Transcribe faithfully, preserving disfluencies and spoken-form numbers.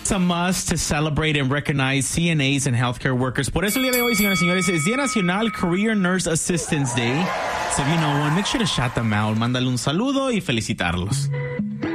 It's a must to celebrate and recognize C N As and healthcare workers. Por eso el día de hoy, señoras y señores, es Día Nacional Career Nurse Assistance Day. So if you know one, make sure to shout them out. Mándale un saludo y felicitarlos.